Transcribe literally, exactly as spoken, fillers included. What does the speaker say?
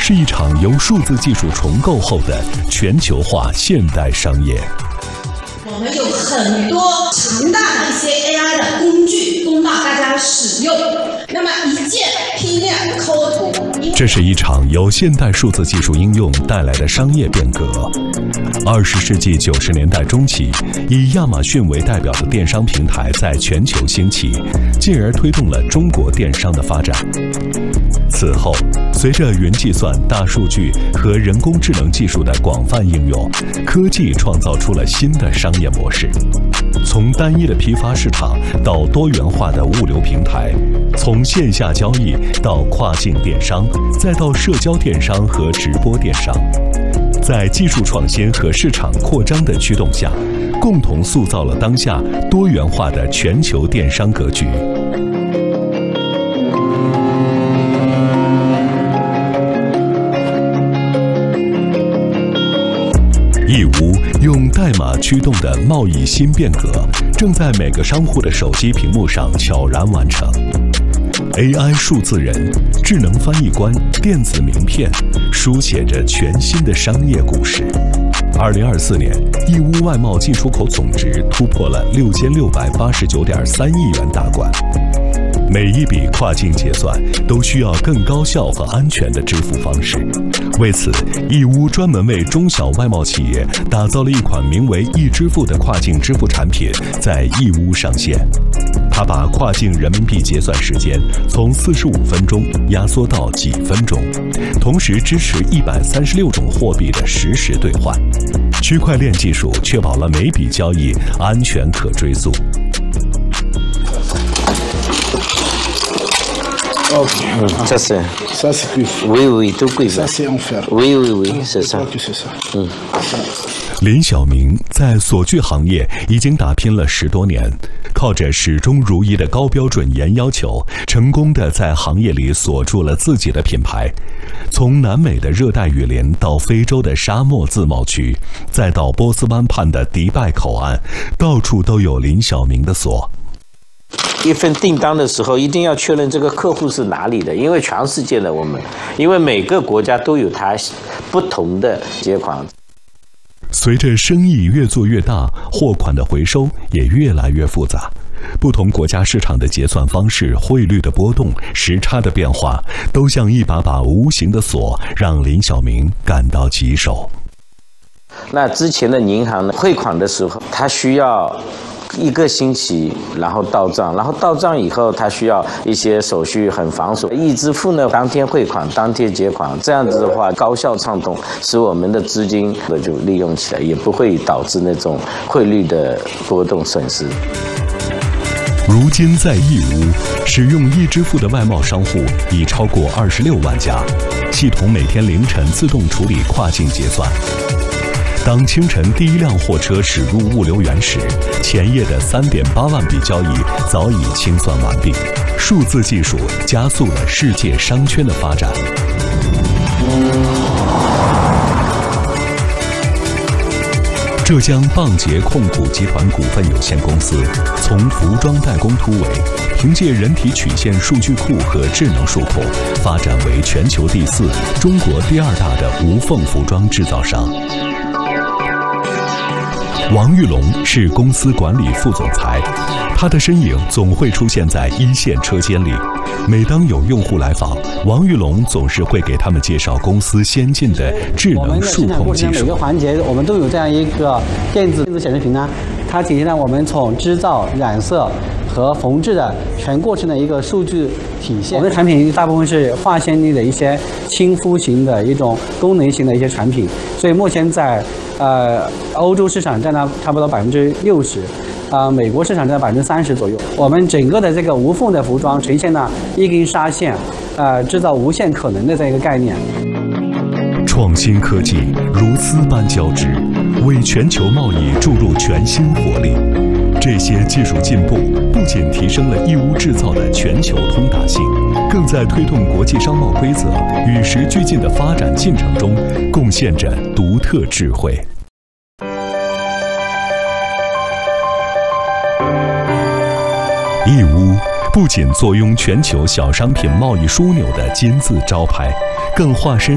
是一场由数字技术重构后的全球化现代商业。 我们有很多强大的一些 A I 的工具供到大家使用，那么一键批量抠图。 这是一场由现代数字技术应用带来的商业变革。二十世纪九十年代中期，以亚马逊为代表的电商平台在全球兴起，进而推动了中国电商的发展。此后，随着云计算、大数据和人工智能技术的广泛应用，科技创造出了新的商业模式。从单一的批发市场到多元化的物流平台，从线下交易到跨境电商，再到社交电商和直播电商，在技术创新和市场扩张的驱动下，共同塑造了当下多元化的全球电商格局。义乌用代码驱动的贸易新变革，正在每个商户的手机屏幕上悄然完成。A I 数字人、智能翻译官、电子名片，书写着全新的商业故事。二零二四年，义乌外贸进出口总值突破了六千六百八十九点三亿元大关。每一笔跨境结算都需要更高效和安全的支付方式。为此，义乌专门为中小外贸企业打造了一款名为“易支付”的跨境支付产品，在义乌上线。它把跨境人民币结算时间从四十五分钟压缩到几分钟，同时支持一百三十六种货币的实时兑换。区块链技术确保了每笔交易安全可追溯。 Ok. Ça c'est. Ça c'est cuivre. Oui, oui, tout cuivre. Ça c'est en fer. Oui, oui, oui, c'est ça. C'est ça. 嗯。 林晓明在锁具行业已经打拼了十多年，靠着始终如一的高标准严要求，成功的在行业里锁住了自己的品牌。从南美的热带雨林到非洲的沙漠自贸区，再到波斯湾畔的迪拜口岸，到处都有林晓明的锁。 一份订单的时候，一定要确认这个客户是哪里的，因为全世界的我们，因为每个国家都有它不同的结款。 随着生意越做越大，货款的回收也越来越复杂。不同国家市场的结算方式、汇率的波动、时差的变化，都像一把把无形的锁，让林晓明感到棘手。 那之前的银行呢，汇款的时候，它需要一个星期，然后到账，然后到账以后，它需要一些手续很繁琐。易支付呢，当天汇款，当天结款，这样子的话高效畅通，使我们的资金就利用起来，也不会导致那种汇率的波动损失。 如今在义乌，使用易支付的外贸商户已超过二十六万家，系统每天凌晨自动处理跨境结算。当清晨第一辆货车驶入物流园时，前夜的 三点八万笔交易早已清算完毕。数字技术加速了世界商圈的发展。浙江棒捷控股集团股份有限公司从服装代工突围，凭借人体曲线数据库和智能数控，发展为全球第四、中国第二大的无缝服装制造商。王玉龙是公司管理副总裁，他的身影总会出现在一线车间里。每当有用户来访，王玉龙总是会给他们介绍公司先进的智能数控技术。 每个环节我们都有这样一个电子电子显示屏呢，它体现了我们从制造、染色和缝制的全过程的一个数据体现。我们的产品大部分是化纤类的一些亲肤型的一种功能型的一些产品，所以目前在呃欧洲市场占到差不多百分之六十。啊，美国市场占百分之三十左右。我们整个的这个无缝的服装呈现了一根纱线，呃，制造无限可能的这样一个概念。 创新科技如丝般交织，为全球贸易注入全新活力。这些技术进步不仅提升了义乌制造的全球通达性，更在推动国际商贸规则与时俱进的发展进程中贡献着独特智慧。义乌不仅坐拥全球小商品贸易枢纽的金字招牌，更化身